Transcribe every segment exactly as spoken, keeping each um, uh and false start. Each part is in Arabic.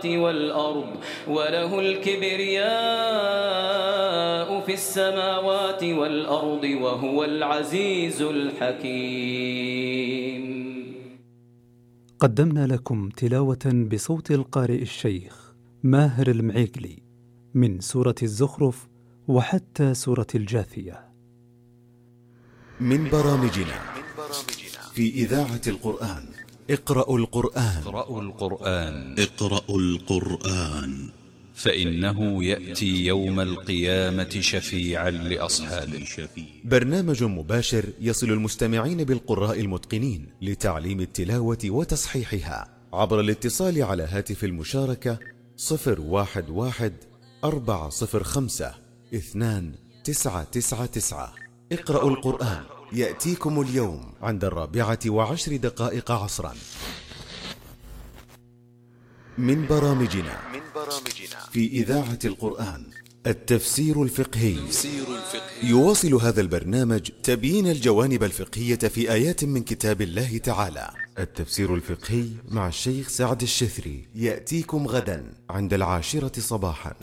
والأرض وله الكبرياء في السماوات والأرض وهو العزيز الحكيم. قدمنا لكم تلاوة بصوت القارئ الشيخ ماهر المعيقلي من سورة الزخرف وحتى سورة الجاثية. من برامجنا في إذاعة القرآن اقرأوا القرآن اقرأوا القرآن اقرأوا القرآن فإنه يأتي يوم القيامة شفيعا لأصحابه. برنامج مباشر يصل المستمعين بالقراء المتقنين لتعليم التلاوة وتصحيحها عبر الاتصال على هاتف المشاركة صفر واحد واحد أربعة صفر خمسة اثنان تسعة تسعة تسعة. اقرأوا القرآن يأتيكم اليوم عند الرابعة وعشر دقائق عصرا. من برامجنا في إذاعة القرآن التفسير الفقهي. يواصل هذا البرنامج تبيين الجوانب الفقهية في آيات من كتاب الله تعالى. التفسير الفقهي مع الشيخ سعد الشثري يأتيكم غدا عند العاشرة صباحا.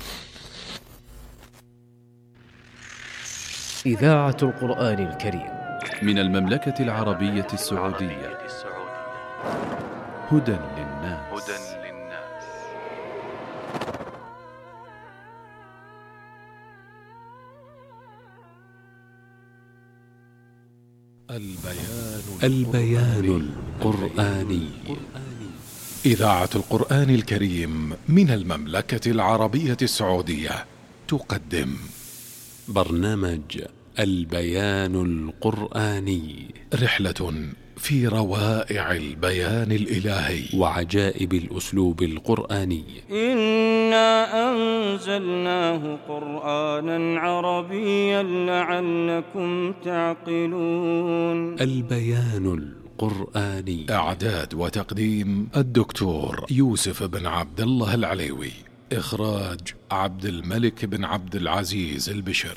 إذاعة القرآن الكريم من المملكة العربية السعودية. هدى للناس. البيان, البيان القرآني. إذاعة القرآن الكريم من المملكة العربية السعودية تقدم برنامج البيان القرآني، رحلة في روائع البيان الإلهي وعجائب الأسلوب القرآني. إنا أنزلناه قرآنا عربيا لعلكم تعقلون. البيان القرآني. إعداد وتقديم الدكتور يوسف بن عبد الله العليوي. إخراج عبد الملك بن عبد العزيز البشر.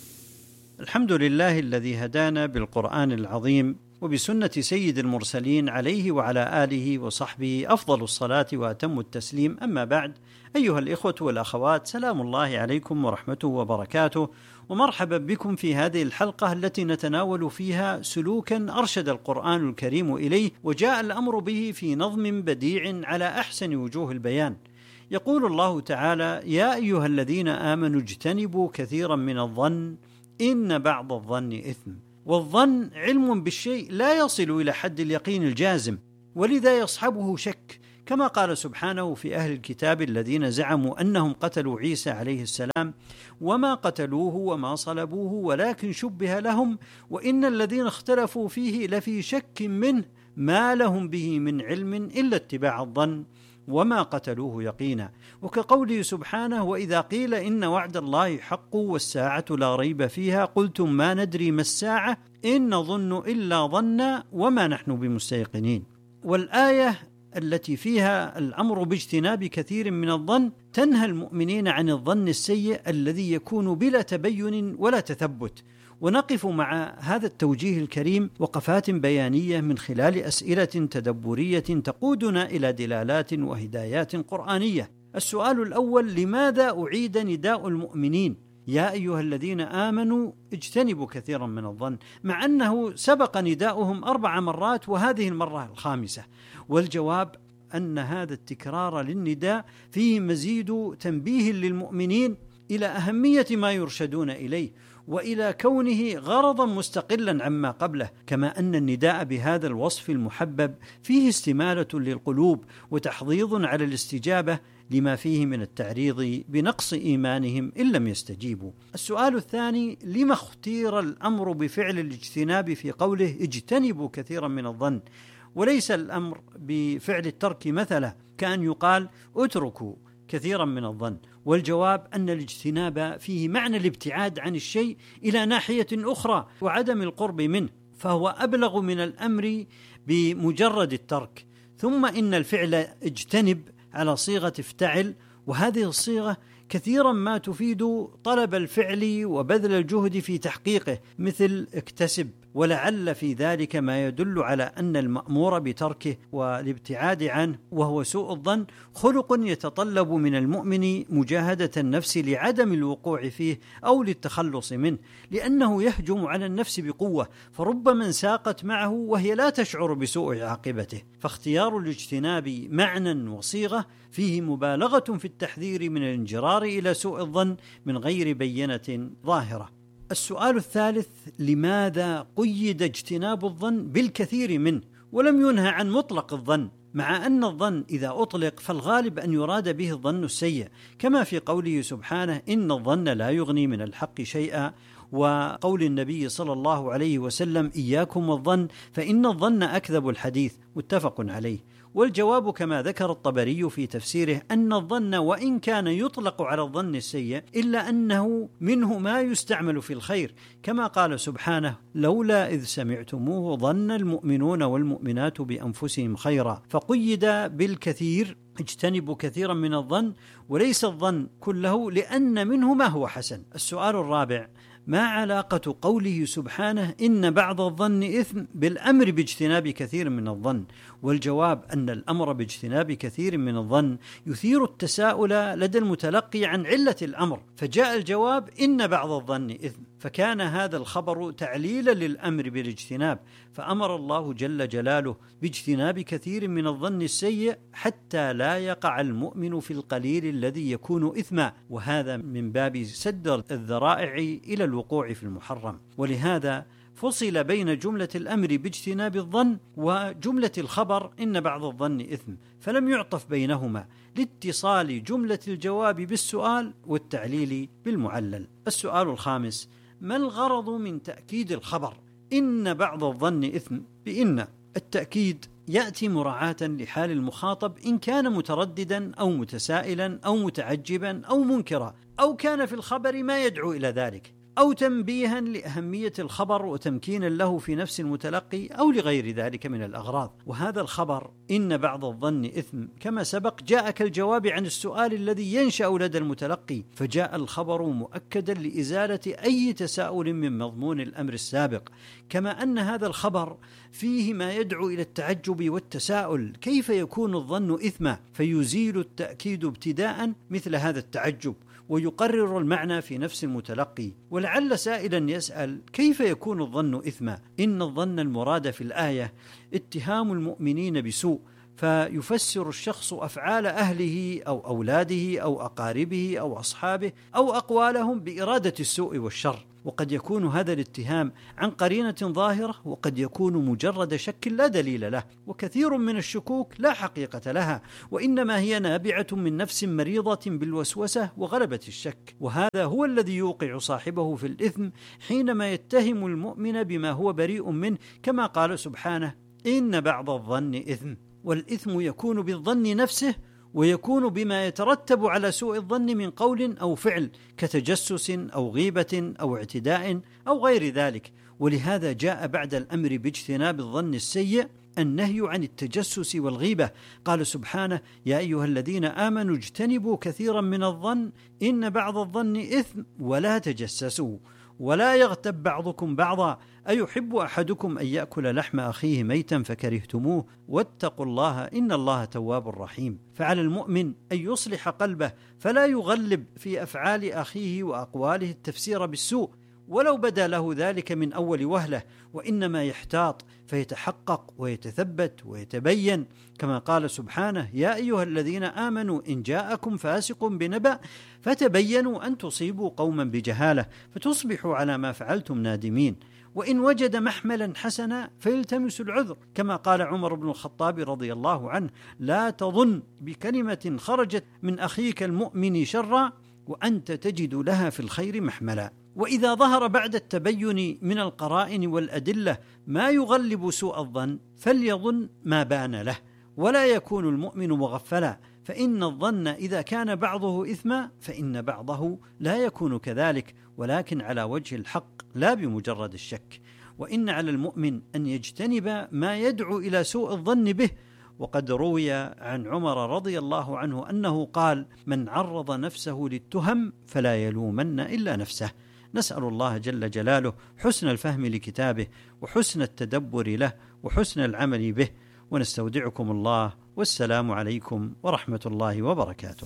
الحمد لله الذي هدانا بالقرآن العظيم وبسنة سيد المرسلين عليه وعلى آله وصحبه أفضل الصلاة وأتم التسليم. أما بعد، أيها الإخوة والأخوات، سلام الله عليكم ورحمته وبركاته، ومرحبا بكم في هذه الحلقة التي نتناول فيها سلوكا أرشد القرآن الكريم إليه وجاء الأمر به في نظم بديع على أحسن وجوه البيان. يقول الله تعالى: يا أيها الذين آمنوا اجتنبوا كثيرا من الظن إن بعض الظن إثم. والظن علم بالشيء لا يصل إلى حد اليقين الجازم، ولذا يصحبه شك، كما قال سبحانه في أهل الكتاب الذين زعموا أنهم قتلوا عيسى عليه السلام: وما قتلوه وما صلبوه ولكن شبه لهم وإن الذين اختلفوا فيه لفي شك منه ما لهم به من علم إلا اتباع الظن وما قتلوه يقينا. وكقوله سبحانه: وإذا قيل إن وعد الله حق والساعة لا ريب فيها قلتم ما ندري ما الساعة إن نظن إلا ظنا وما نحن بمستيقنين. والآية التي فيها الأمر باجتناب كثير من الظن تنهى المؤمنين عن الظن السيء الذي يكون بلا تبين ولا تثبت. ونقف مع هذا التوجيه الكريم وقفات بيانية من خلال أسئلة تدبرية تقودنا إلى دلالات وهدايات قرآنية. السؤال الأول: لماذا أعيد نداء المؤمنين يا أيها الذين آمنوا اجتنبوا كثيرا من الظن، مع أنه سبق نداؤهم أربع مرات وهذه المرة الخامسة؟ والجواب أن هذا التكرار للنداء فيه مزيد تنبيه للمؤمنين إلى أهمية ما يرشدون إليه وإلى كونه غرضا مستقلا عما قبله، كما أن النداء بهذا الوصف المحبب فيه استمالة للقلوب وتحضيض على الاستجابة لما فيه من التعريض بنقص إيمانهم إن لم يستجيبوا. السؤال الثاني: لما اختير الأمر بفعل الاجتناب في قوله اجتنبوا كثيرا من الظن وليس الأمر بفعل الترك مثلا، كأن يقال اتركوا كثيرا من الظن؟ والجواب أن الاجتناب فيه معنى الابتعاد عن الشيء إلى ناحية أخرى وعدم القرب منه، فهو أبلغ من الأمر بمجرد الترك. ثم إن الفعل اجتنب على صيغة افتعل، وهذه الصيغة كثيرا ما تفيد طلب الفعل وبذل الجهد في تحقيقه، مثل اكتسب ولعل في ذلك ما يدل على أن المأمور بتركه والابتعاد عنه وهو سوء الظن خلق يتطلب من المؤمن مجاهدة النفس لعدم الوقوع فيه أو للتخلص منه، لأنه يهجم على النفس بقوة، فربما انساقت معه وهي لا تشعر بسوء عاقبته. فاختيار الاجتناب معنى وصيغة فيه مبالغة في التحذير من الانجرار إلى سوء الظن من غير بينة ظاهرة. السؤال الثالث: لماذا قيد اجتناب الظن بالكثير منه ولم ينهى عن مطلق الظن، مع أن الظن إذا أطلق فالغالب أن يراد به الظن السيء، كما في قوله سبحانه: إن الظن لا يغني من الحق شيئا، وقول النبي صلى الله عليه وسلم: إياكم والظن فإن الظن أكذب الحديث، متفق عليه. والجواب كما ذكر الطبري في تفسيره أن الظن وإن كان يطلق على الظن السيء إلا أنه منه ما يستعمل في الخير، كما قال سبحانه: لولا إذ سمعتموه ظن المؤمنون والمؤمنات بأنفسهم خيرا. فقيد بالكثير: اجتنبوا كثيرا من الظن، وليس الظن كله، لأن منه ما هو حسن. السؤال الرابع: ما علاقة قوله سبحانه إن بعض الظن إثم بالأمر باجتناب كثير من الظن؟ والجواب أن الأمر باجتناب كثير من الظن يثير التساؤل لدى المتلقي عن علة الأمر، فجاء الجواب إن بعض الظن إثم، فكان هذا الخبر تعليلا للأمر بالاجتناب، فأمر الله جل جلاله باجتناب كثير من الظن السيء حتى لا يقع المؤمن في القليل الذي يكون إثما، وهذا من باب سد الذرائع إلى الوقوع في المحرم. ولهذا فصل بين جملة الأمر باجتناب الظن وجملة الخبر إن بعض الظن إثم، فلم يعطف بينهما لاتصال جملة الجواب بالسؤال والتعليل بالمعلل. السؤال الخامس: ما الغرض من تأكيد الخبر إن بعض الظن إثم بإن؟ التأكيد يأتي مراعاة لحال المخاطب إن كان مترددا أو متسائلا أو متعجبا أو منكرا، أو كان في الخبر ما يدعو إلى ذلك، أو تنبيها لأهمية الخبر وتمكينا له في نفس المتلقي، أو لغير ذلك من الأغراض. وهذا الخبر إن بعض الظن إثم كما سبق جاء كالجواب عن السؤال الذي ينشأ لدى المتلقي، فجاء الخبر مؤكدا لإزالة أي تساؤل من مضمون الأمر السابق، كما أن هذا الخبر فيه ما يدعو إلى التعجب والتساؤل: كيف يكون الظن إثما؟ فيزيل التأكيد ابتداء مثل هذا التعجب ويقرر المعنى في نفس المتلقي. ولعل سائلا يسأل: كيف يكون الظن إثما؟ إن الظن المراد في الآية اتهام المؤمنين بسوء، فيفسر الشخص أفعال أهله أو أولاده أو أقاربه أو أصحابه أو أقوالهم بإرادة السوء والشر، وقد يكون هذا الاتهام عن قرينة ظاهرة، وقد يكون مجرد شك لا دليل له، وكثير من الشكوك لا حقيقة لها، وإنما هي نابعة من نفس مريضة بالوسوسة وغلبة الشك، وهذا هو الذي يوقع صاحبه في الإثم حينما يتهم المؤمن بما هو بريء منه، كما قال سبحانه: إن بعض الظن إثم. والإثم يكون بالظن نفسه، ويكون بما يترتب على سوء الظن من قول أو فعل كتجسس أو غيبة أو اعتداء أو غير ذلك. ولهذا جاء بعد الأمر باجتناب الظن السيء النهي عن التجسس والغيبة، قال سبحانه: يا أيها الذين آمنوا اجتنبوا كثيرا من الظن إن بعض الظن إثم ولا تجسسوا ولا يغتب بعضكم بعضا أيحب أحدكم أن يأكل لحم أخيه ميتا فكرهتموه واتقوا الله إن الله تواب رحيم. فعلى المؤمن أن يصلح قلبه فلا يغلب في أفعال أخيه وأقواله التفسير بالسوء ولو بدا له ذلك من أول وهلة، وإنما يحتاط فيتحقق ويتثبت ويتبين، كما قال سبحانه: يا أيها الذين آمنوا إن جاءكم فاسق بنبأ فتبينوا أن تصيبوا قوما بجهالة فتصبحوا على ما فعلتم نادمين، وإن وجد محملا حسنا فيلتمس العذر، كما قال عمر بن الخطاب رضي الله عنه: لا تظن بكلمة خرجت من أخيك المؤمن شرا وأنت تجد لها في الخير محملا. وإذا ظهر بعد التبين من القرائن والأدلة ما يغلب سوء الظن فليظن ما بان له، ولا يكون المؤمن مغفلا، فإن الظن إذا كان بعضه إثما فإن بعضه لا يكون كذلك، ولكن على وجه الحق لا بمجرد الشك. وإن على المؤمن أن يجتنب ما يدعو إلى سوء الظن به. وقد روي عن عمر رضي الله عنه أنه قال: من عرض نفسه للتهم فلا يلومن إلا نفسه، نسأل الله جل جلاله حسن الفهم لكتابه وحسن التدبر له وحسن العمل به، ونستودعكم الله، والسلام عليكم ورحمة الله وبركاته.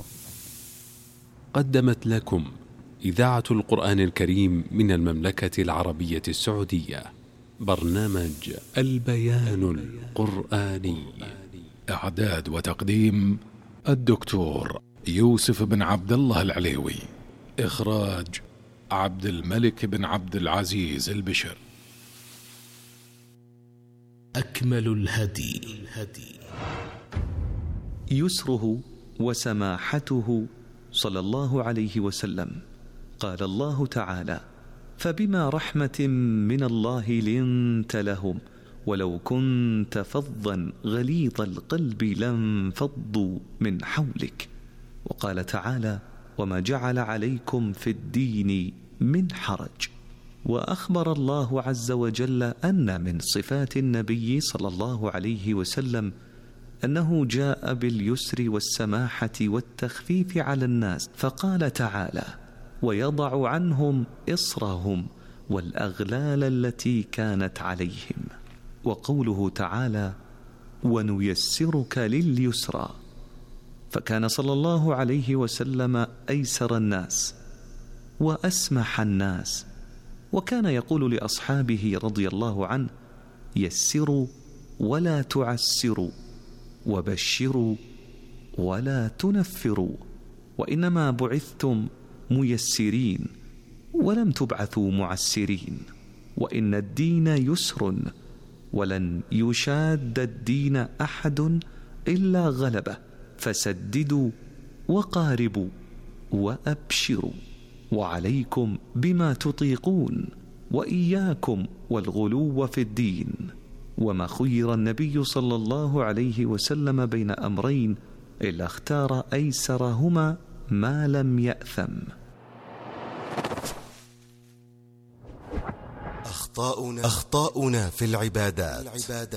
قدمت لكم إذاعة القرآن الكريم من المملكة العربية السعودية برنامج البيان القرآني. إعداد وتقديم الدكتور يوسف بن عبد الله العليوي. إخراج عبد الملك بن عبد العزيز البشر. أكمل الهدي يسره وسماحته صلى الله عليه وسلم. قال الله تعالى: فبما رحمة من الله لنت لهم ولو كنت فظا غليظ القلب لانفضوا من حولك. وقال تعالى: وما جعل عليكم في الدين من حرج. وأخبر الله عز وجل أن من صفات النبي صلى الله عليه وسلم أنه جاء باليسر والسماحة والتخفيف على الناس، فقال تعالى: ويضع عنهم إصرهم والأغلال التي كانت عليهم. وقوله تعالى: ونيسرك لليسرى. فكان صلى الله عليه وسلم أيسر الناس وأسمح الناس، وكان يقول لأصحابه رضي الله عنه: يسروا ولا تعسروا، وبشروا ولا تنفروا، وإنما بعثتم ميسرين ولم تبعثوا معسرين، وإن الدين يسر ولن يشاد الدين أحد إلا غلبه، فسددوا وقاربوا وأبشروا، وعليكم بما تطيقون، وإياكم والغلو في الدين. وما خير النبي صلى الله عليه وسلم بين أمرين إلا اختار أيسرهما ما لم يأثم. أخطاؤنا, أخطاؤنا في العبادات.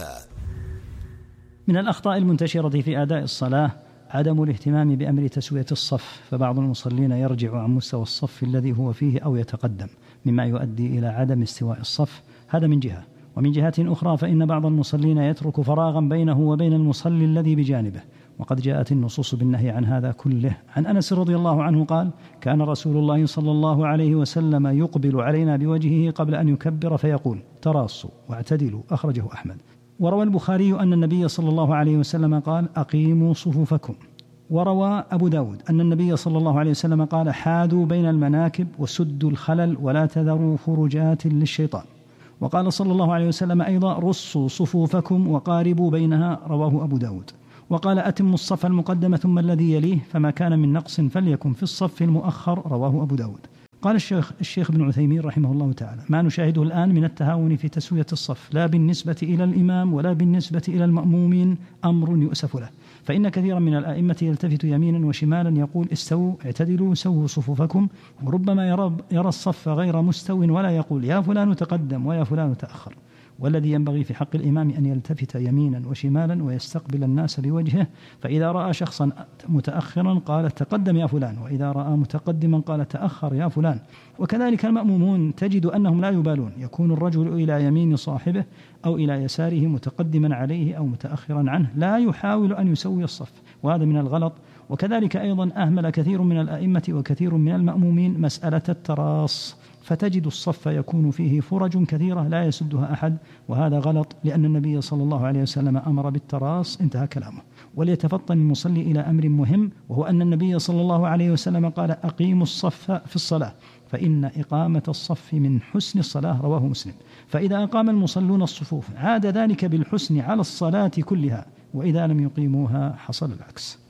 من الأخطاء المنتشرة في أداء الصلاة عدم الاهتمام بأمر تسوية الصف، فبعض المصلين يرجع عن مستوى الصف الذي هو فيه أو يتقدم، مما يؤدي إلى عدم استواء الصف. هذا من جهة. ومن جهة أخرى فإن بعض المصلين يترك فراغا بينه وبين المصلي الذي بجانبه، وقد جاءت النصوص بالنهي عن هذا كله. عن أنس رضي الله عنه قال: كان رسول الله صلى الله عليه وسلم يقبل علينا بوجهه قبل أن يكبر فيقول: تراصوا واعتدلوا. أخرجه أحمد. وروى البخاري أن النبي صلى الله عليه وسلم قال: أقيموا صفوفكم. وروى أبو داود أن النبي صلى الله عليه وسلم قال: حادوا بين المناكب وسدوا الخلل ولا تذروا فرجات للشيطان. وقال صلى الله عليه وسلم أيضا: رصوا صفوفكم وقاربوا بينها. رواه أبو داود. وقال: أتموا الصف المقدم ثم الذي يليه، فما كان من نقص فليكن في الصف المؤخر. رواه أبو داود. قال الشيخ, الشيخ ابن عثيمين رحمه الله تعالى: ما نشاهده الآن من التهاون في تسوية الصف لا بالنسبة إلى الإمام ولا بالنسبة إلى المأمومين أمر يؤسف له، فإن كثيرا من الآئمة يلتفت يمينا وشمالا يقول: استووا اعتدلوا سووا صفوفكم، وربما يرى, يرى الصف غير مستو ولا يقول: يا فلان تقدم ويا فلان تأخر. والذي ينبغي في حق الإمام أن يلتفت يمينا وشمالا ويستقبل الناس بوجهه، فإذا رأى شخصا متأخرا قال: تقدم يا فلان، وإذا رأى متقدما قال: تأخر يا فلان. وكذلك المأمومون تجد أنهم لا يبالون، يكون الرجل إلى يمين صاحبه أو إلى يساره متقدما عليه أو متأخرا عنه، لا يحاول أن يسوي الصف، وهذا من الغلط. وكذلك أيضا أهمل كثير من الأئمة وكثير من المأمومين مسألة التراص، فتجد الصف يكون فيه فرج كثيرة لا يسدها أحد، وهذا غلط، لأن النبي صلى الله عليه وسلم أمر بالتراص. انتهى كلامه. وليتفطن المصلي إلى أمر مهم، وهو أن النبي صلى الله عليه وسلم قال: أقيموا الصف في الصلاة، فإن إقامة الصف من حسن الصلاة. رواه مسلم. فإذا أقام المصلون الصفوف عاد ذلك بالحسن على الصلاة كلها، وإذا لم يقيموها حصل العكس.